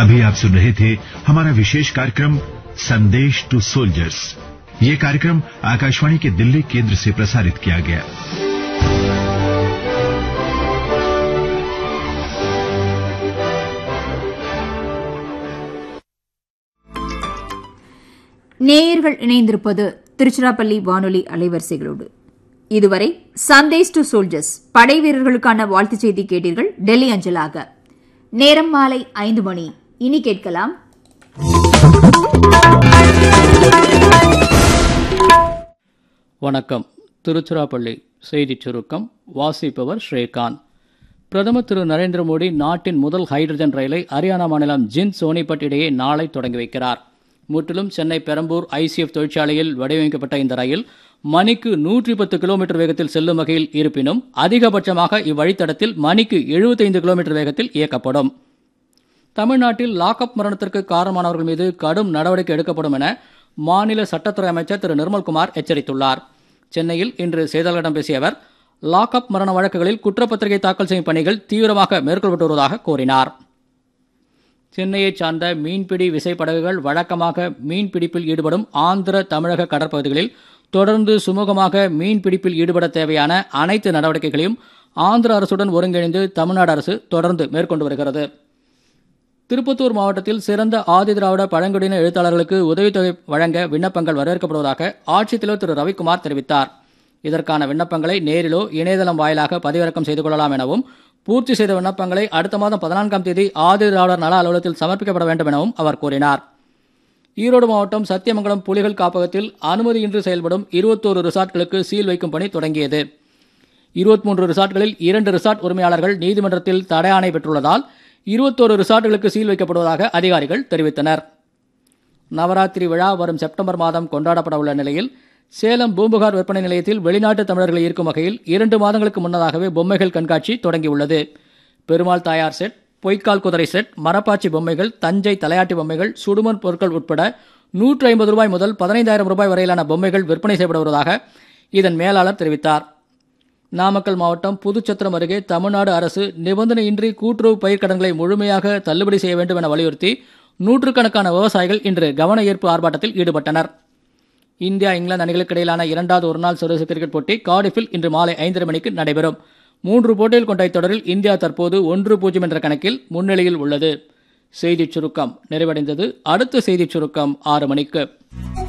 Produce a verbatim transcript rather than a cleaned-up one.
अभी आप सुन रहे थे हमारा विशेष कार्यक्रम संदेश टू सोल्जर्स। ये कार्यक्रम आकाशवाणी के दिल्ली केंद्र से प्रसारित किया गया। நேயர்கள் இணைந்திருப்பது திருச்சிராப்பள்ளி வானொலி அலைவரிசைகளோடு. இதுவரை சந்தேஷ் டு சோல்ஜர்ஸ் படை வீரர்களுக்கான வாழ்த்துச் செய்தி கேட்டீர்கள். டெல்லி அஞ்சலாக. நேரம் மாலை ஐந்து மணி. இனி கேட்கலாம் வணக்கம். திருச்சிராப்பள்ளி செய்திச் சுருக்கம் வாசிப்பவர் ஸ்ரீகாந்த். பிரதமர் திரு நரேந்திர மோடி நாட்டின் முதல் ஹைட்ரஜன் ரயிலை ஹரியானா மாநிலம் ஜிந்த் சோனிபட் இடையே நாளை தொடங்கி வைக்கிறார். முற்றிலும் சென்னை பெரம்பூர் ஐசிஎஃப் தொழிற்சாலையில் வடிவமைக்கப்பட்ட இந்த ரயில் மணிக்கு நூற்றி பத்து கிலோமீட்டர் வேகத்தில் செல்லும் வகையில் இருப்பினும் அதிகபட்சமாக இவ்வழித்தடத்தில் மணிக்கு எழுபத்தைந்து கிலோமீட்டர் வேகத்தில் இயக்கப்படும். தமிழ்நாட்டில் லாக்அப் மரணத்திற்கு காரணமானவர்கள் மீது கடும் நடவடிக்கை எடுக்கப்படும் என மாநில சட்டத்துறை அமைச்சர் திரு நிர்மல்குமார் எச்சரித்துள்ளார். சென்னையில் இன்று செய்தியாளர்களிடம் பேசிய அவர், லாக்அப் மரண வழக்குகளில் குற்றப்பத்திரிகை தாக்கல் செய்யும் பணிகள் தீவிரமாக மேற்கொள்ளப்பட்டு வருவதாக கூறினார். சென்னையைச் சார்ந்த மீன்பிடி விசைப்படகுகள் வழக்கமாக மீன்பிடிப்பில் ஈடுபடும் ஆந்திர தமிழக கடற்பகுதிகளில் தொடர்ந்து சுமூகமாக மீன்பிடிப்பில் ஈடுபட தேவையான அனைத்து நடவடிக்கைகளையும் ஆந்திர அரசுடன் ஒருங்கிணைந்து தமிழ்நாடு அரசு தொடர்ந்து மேற்கொண்டு வருகிறது. திருப்பத்தூர் மாவட்டத்தில் சிறந்த ஆதிதிராவிட பழங்குடியின எழுத்தாளர்களுக்கு உதவித்தொகை வழங்க விண்ணப்பங்கள் வரவேற்கப்படுவதாக ஆட்சித்தலைவர் திரு ரவிக்குமார் தெரிவித்தார். இதற்கான விண்ணப்பங்களை நேரிலோ இணையதளம் வாயிலாக பதிவிறக்கம் செய்து கொள்ளலாம் எனவும், பூர்த்தி செய்த விண்ணப்பங்களை அடுத்த மாதம் பதினான்காம் தேதி ஆதிதிராவிடர் நல அலுவலகத்தில் சமர்ப்பிக்கப்பட வேண்டும் எனவும் அவர் கூறினார். ஈரோடு மாவட்டம் சத்தியமங்கலம் புலிகள் காப்பகத்தில் அனுமதியின்றி செயல்படும் இருபத்தோரு ரிசார்ட்களுக்கு சீல் வைக்கும் பணி தொடங்கியது. இருபத்தி மூன்று ரிசார்ட்களில் இரண்டு ரிசார்ட் உரிமையாளர்கள் நீதிமன்றத்தில் தடை ஆணை பெற்றுள்ளதால் இருபத்தோரு ரிசார்ட்களுக்கு சீல் வைக்கப்படுவதாக அதிகாரிகள் தெரிவித்தனர். நவராத்திரி விழா வரும் செப்டம்பர் மாதம் கொண்டாடப்பட உள்ள நிலையில் சேலம் பூம்புகார் விற்பனை நிலையத்தில் வெளிநாட்டு தமிழர்களை ஈர்க்கும் வகையில் இரண்டு மாதங்களுக்கு முன்னதாகவே பொம்மைகள் கண்காட்சி தொடங்கியுள்ளது. பெருமாள் தாயார் செட், பொய்க்கால் குதிரை செட், மரப்பாச்சி பொம்மைகள், தஞ்சை தலையாட்டி பொம்மைகள், சுடுமண் பொருட்கள் உட்பட நூற்றி ஐம்பது ரூபாய் முதல் பதினைந்தாயிரம் ரூபாய் வரையிலான பொம்மைகள் விற்பனை செய்யப்பட வருவதாக இதன் மேலாளர் தெரிவித்தார். நாமக்கல் மாவட்டம் புதுச்சத்திரம் அருகே தமிழ்நாடு அரசு நிபந்தனையின்றி கூட்டுறவு பயிர்க்கடன்களை முழுமையாக தள்ளுபடி செய்ய வேண்டும் என வலியுறுத்தி நூற்றுக்கணக்கான விவசாயிகள் இன்று கவன ஈர்ப்பு ஆர்ப்பாட்டத்தில் ஈடுபட்டனர். இந்தியா இங்கிலாந்து அணிகளுக்கு இடையிலான இரண்டாவது ஒருநாள் சர்வதேச கிரிக்கெட் போட்டி கார்டிஃபில் இன்று மாலை ஐந்தரை மணிக்கு நடைபெறும். மூன்று போட்டிகள் கொண்ட இத்தொடரில் இந்தியா தற்போது ஒன்று பூஜ்ஜியம் என்ற கணக்கில் முன்னிலையில் உள்ளது. செய்திச் சுருக்கம் நிறைவடைந்தது. அடுத்த செய்திச் சுருக்கம் ஆறு மணிக்கு.